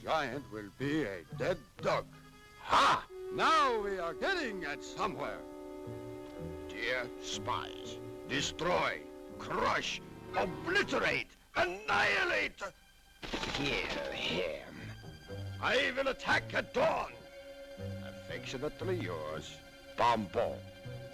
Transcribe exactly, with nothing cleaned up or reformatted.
giant will be a dead dog. Ha! Now we are getting at somewhere. Dear spies, destroy, crush, obliterate, annihilate! Kill him. I will attack at dawn. Affectionately yours, Bombo.